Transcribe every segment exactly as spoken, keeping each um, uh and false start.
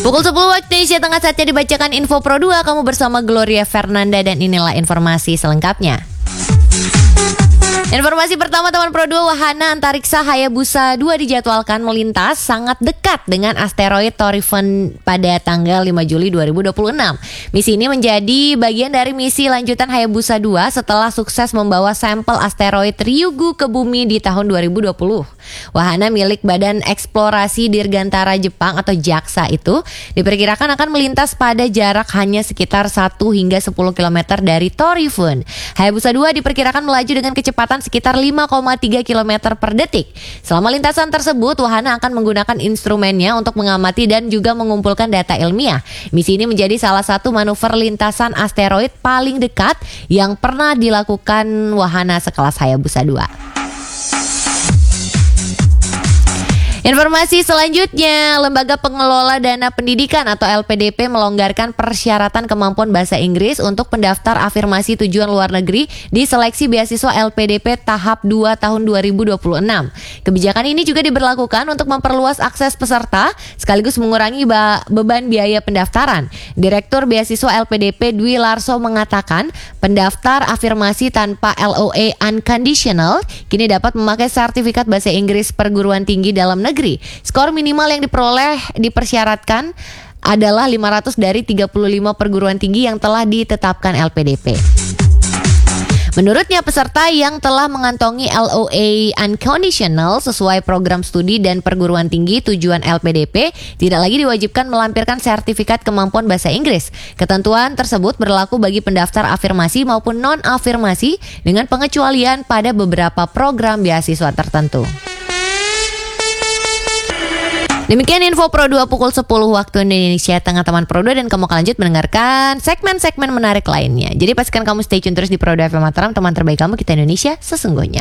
Pukul sepuluh waktu Indonesia Tengah, saatnya dibacakan Info Pro dua. Kamu bersama Gloria Fernanda dan inilah informasi selengkapnya. Informasi pertama teman Pro dua, wahana antariksa Hayabusa dua dijadwalkan melintas sangat dekat dengan asteroid Thorifen pada tanggal lima Juli dua ribu dua puluh enam. Misi ini menjadi bagian dari misi lanjutan Hayabusa dua setelah sukses membawa sampel asteroid Ryugu ke bumi di tahun dua ribu dua puluh. Wahana milik Badan Eksplorasi Dirgantara Jepang atau JAXA itu diperkirakan akan melintas pada jarak hanya sekitar satu hingga sepuluh kilometer dari Thorifen. Hayabusa dua diperkirakan melaju dengan kecepatan sekitar lima koma tiga kilometer per detik. Selama lintasan tersebut, wahana akan menggunakan instrumennya untuk mengamati dan juga mengumpulkan data ilmiah. Misi ini menjadi salah satu manuver lintasan asteroid paling dekat yang pernah dilakukan wahana sekelas Hayabusa dua. Informasi selanjutnya, Lembaga Pengelola Dana Pendidikan atau L P D P melonggarkan persyaratan kemampuan bahasa Inggris untuk pendaftar afirmasi tujuan luar negeri di seleksi beasiswa L P D P tahap dua tahun dua ribu dua puluh enam. Kebijakan ini juga diberlakukan untuk memperluas akses peserta sekaligus mengurangi ba- beban biaya pendaftaran. Direktur beasiswa L P D P Dwi Larso mengatakan, pendaftar afirmasi tanpa L O A unconditional kini dapat memakai sertifikat bahasa Inggris perguruan tinggi dalam negeri. Negeri. Skor minimal yang diperoleh dipersyaratkan adalah lima ratus dari tiga puluh lima perguruan tinggi yang telah ditetapkan L P D P. Menurutnya, peserta yang telah mengantongi L O A unconditional sesuai program studi dan perguruan tinggi tujuan L P D P tidak lagi diwajibkan melampirkan sertifikat kemampuan bahasa Inggris. Ketentuan tersebut berlaku bagi pendaftar afirmasi maupun non-afirmasi dengan pengecualian pada beberapa program beasiswa tertentu. Demikian Info Pro dua pukul sepuluh waktu Indonesia Tengah teman Pro dua, dan kamu akan lanjut mendengarkan segmen-segmen menarik lainnya. Jadi pastikan kamu stay tune terus di Pro dua F M Mataram, teman terbaik kamu, kita Indonesia sesungguhnya.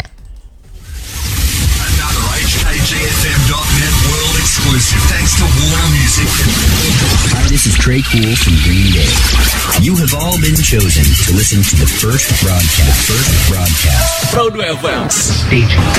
Hi, this is Trey Cool from Green Day. You have all been chosen to listen to the first broadcast. First broadcast. Pro dua F M. Stay tuned.